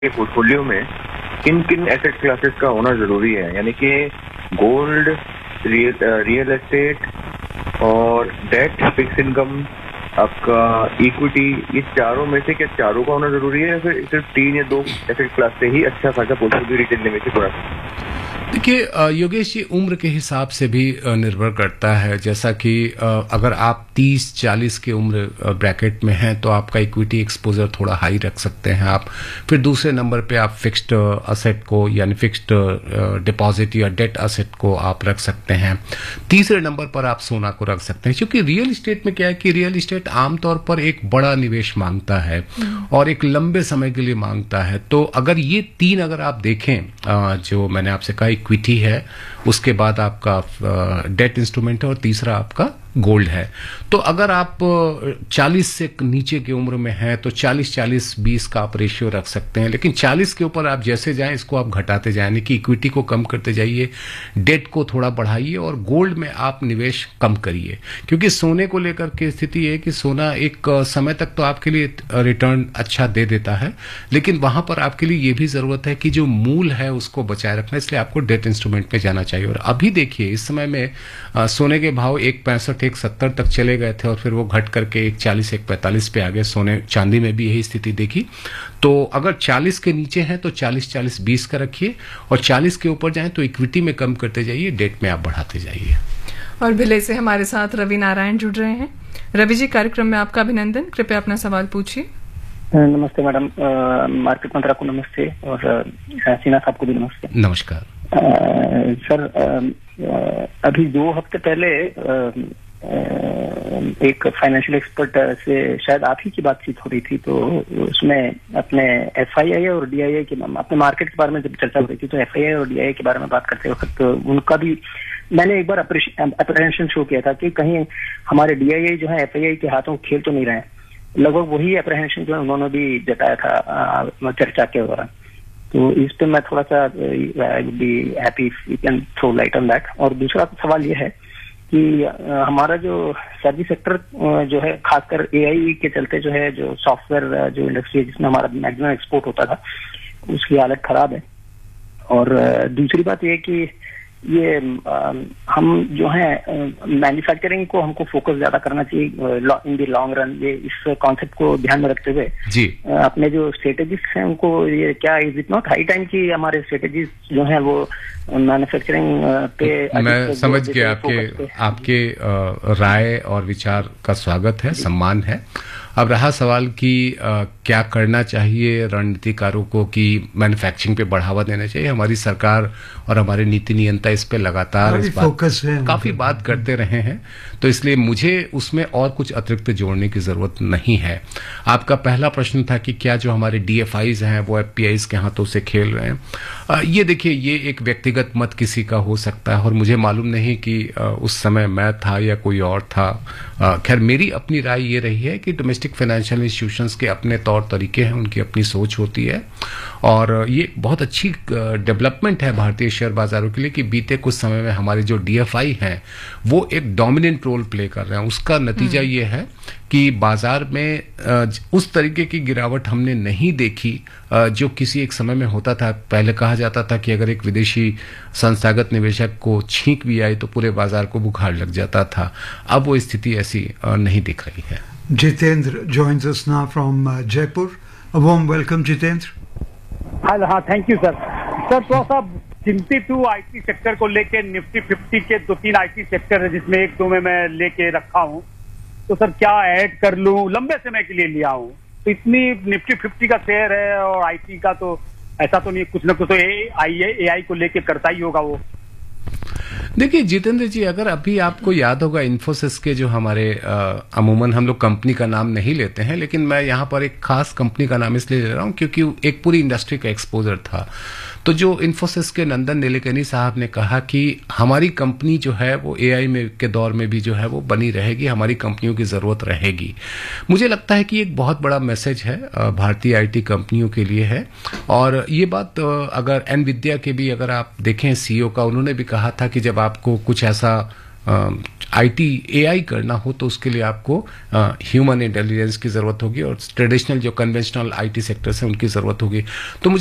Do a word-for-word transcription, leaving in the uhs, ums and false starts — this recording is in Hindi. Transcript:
के पोर्टफोलियो में किन किन एसेट क्लासेस का होना जरूरी है, यानी कि गोल्ड, रियल रियल एस्टेट और डेट, फिक्स इनकम, आपका इक्विटी, ये चारों में से क्या चारों का होना जरूरी है या फिर सिर्फ तीन या दो एसेट क्लास से ही अच्छा खासा पोर्टफोलियो रिटेल में से थोड़ा? देखिए योगेश जी, उम्र के हिसाब से भी निर्भर करता है। जैसा कि अगर आप तीस चालीस के उम्र ब्रैकेट में हैं तो आपका इक्विटी एक्सपोजर थोड़ा हाई रख सकते हैं आप। फिर दूसरे नंबर पे आप फिक्स्ड असेट को यानी फिक्स्ड डिपॉजिट या डेट असेट को आप रख सकते हैं। तीसरे नंबर पर आप सोना को रख सकते हैं, क्योंकि रियल इस्टेट में क्या है कि रियल इस्टेट आमतौर पर एक बड़ा निवेश मांगता है और एक लंबे समय के लिए मांगता है। तो अगर ये तीन अगर आप देखें, जो मैंने आपसे कहा, इक्विटी है, उसके बाद आपका डेट इंस्ट्रूमेंट है और तीसरा आपका गोल्ड है। तो अगर आप चालीस से नीचे की उम्र में हैं तो चालीस चालीस बीस का आप रेशियो रख सकते हैं, लेकिन चालीस के ऊपर आप जैसे जाएं इसको आप घटाते जाएं, यानी कि इक्विटी को कम करते जाइए, डेट को थोड़ा बढ़ाइए और गोल्ड में आप निवेश कम करिए। क्योंकि सोने को लेकर के स्थिति है कि सोना एक समय तक तो आपके लिए रिटर्न अच्छा दे देता है, लेकिन वहां पर आपके लिए ये भी जरूरत है कि जो मूल है उसको बचाए रखना, इसलिए आपको डेट इंस्ट्रूमेंट में जाना चाहिए। और अभी देखिए इस समय में आ, सोने के भाव एक पैंसठ एक सत्तर तक चले गए थे और फिर वो घट करके एक चालीस एक पैंतालीस पे आ गए। सोने चांदी में भी यही स्थिति देखी। तो अगर चालीस के नीचे हैं तो चालीस चालीस बीस का रखिए और चालीस के ऊपर जाएं तो इक्विटी में कम करते जाइए, डेट में आप बढ़ाते जाइए। और भिले से हमारे साथ रवि नारायण जुड़ रहे हैं। रवि जी, कार्यक्रम में आपका अभिनंदन। कृपया अपना सवाल पूछिए। नमस्ते मैडम, मार्केट मंत्रा को नमस्ते और सीना साहब को भी नमस्ते। नमस्कार सर। अभी दो हफ्ते पहले आ, एक फाइनेंशियल एक्सपर्ट से शायद आप ही की बातचीत हो रही थी, तो उसमें अपने एफ आई आई और डी आई आई के अपने मार्केट के बारे में जब चर्चा हो रही थी तो एफ आई आई और डी आई आई के बारे में बात करते वक्त तो उनका भी मैंने एक बार अप्रहेंशन शो किया था कि कहीं हमारे डी आई आई जो है एफ आई आई के हाथों खेल तो नहीं रहे हैं। लगभग वही अप्रहेंशन जो है उन्होंने भी जताया था चर्चा के दौरान। तो इस पे मैं थोड़ा सा I would be happy if you can throw light on that. और दूसरा सवाल ये है कि हमारा जो सर्विस सेक्टर जो है, खासकर ए आई के चलते जो है, जो सॉफ्टवेयर जो इंडस्ट्री है जिसमें हमारा मैक्सिमम एक्सपोर्ट होता था, उसकी हालत खराब है। और दूसरी बात यह कि ये हम जो है मैन्युफैक्चरिंग को हमको फोकस ज्यादा करना चाहिए इन द लॉन्ग रन। ये इस कॉन्सेप्ट को ध्यान में रखते हुए जी अपने जो स्ट्रेटेजिस्ट हैं उनको ये क्या is it not high time की हमारे स्ट्रेटेजीज जो है वो मैन्युफैक्चरिंग पे। मैं समझ गया आपके आपके राय और विचार का स्वागत है, सम्मान है। अब रहा सवाल कि आ, क्या करना चाहिए रणनीतिकारों को कि मैन्युफैक्चरिंग पे बढ़ावा देना चाहिए। हमारी सरकार और हमारे नीति नियंता इस पे लगातार इस फोकस है, काफी बात करते रहे हैं, तो इसलिए मुझे उसमें और कुछ अतिरिक्त जोड़ने की जरूरत नहीं है। आपका पहला प्रश्न था कि क्या जो हमारे डी एफ आईज हैं वो एफ पी आईज के हाथों से खेल रहे हैं। आ, ये देखिए, ये एक व्यक्तिगत मत किसी का हो सकता है और मुझे मालूम नहीं कि आ, उस समय मैं था या कोई और था। खैर, मेरी अपनी राय ये रही है कि डोमेस्टिक फाइनेंशियल इंस्टीट्यूशंस के अपने तौर तरीके हैं, उनकी अपनी सोच होती है और ये बहुत अच्छी डेवलपमेंट है भारतीय शेयर बाजारों के लिए कि बीते कुछ समय में हमारे जो डी एफ आई हैं वो एक डोमिनेंट रोल प्ले कर रहे हैं। उसका नतीजा ये है कि बाजार में उस तरीके की गिरावट हमने नहीं देखी जो किसी एक समय में होता था। पहले कहा जाता था कि अगर एक विदेशी संस्थागत निवेशक को छींक भी आई तो पूरे बाजार को बुखार लग जाता था। अब वो स्थिति ऐसी नहीं दिख रही है। Jitendra joins us now from uh, Jaipur. A warm welcome, Jitendra. हाँ हाँ, थैंक यू सर। सर थोड़ा सा चिंतित हूँ आईटी सेक्टर को लेके। निफ्टी फिफ्टी के दो तीन आईटी सेक्टर है जिसमें एक दो में मैं लेके रखा हूँ, तो सर क्या ऐड कर लूँ? लंबे समय के लिए लिया हूँ, तो इतनी निफ्टी फिफ्टी का शेयर है और आईटी का तो ऐसा तो नहीं, कुछ ना कुछ तो ए आई को लेके करता ही होगा वो। देखिए जितेंद्र जी, अगर अभी आपको याद होगा इन्फोसिस के जो हमारे अमूमन हम लोग कंपनी का नाम नहीं लेते हैं, लेकिन मैं यहाँ पर एक खास कंपनी का नाम इसलिए ले रहा हूँ क्योंकि एक पूरी इंडस्ट्री का एक्सपोजर था। तो जो इन्फोसिस के नंदन नीलेकनी साहब ने कहा कि हमारी कंपनी जो है वो एआई में के दौर में भी जो है वो बनी रहेगी, हमारी कंपनियों की जरूरत रहेगी। मुझे लगता है कि एक बहुत बड़ा मैसेज है भारतीय आईटी कंपनियों के लिए है। और ये बात अगर एनविद्या के भी अगर आप देखें सीईओ का, उन्होंने भी कहा था कि जब आपको कुछ ऐसा आईटी एआई करना हो तो उसके लिए आपको ह्यूमन इंटेलिजेंस की ज़रूरत होगी और ट्रेडिशनल जो कन्वेंशनल आईटी सेक्टर्स हैं उनकी ज़रूरत होगी। तो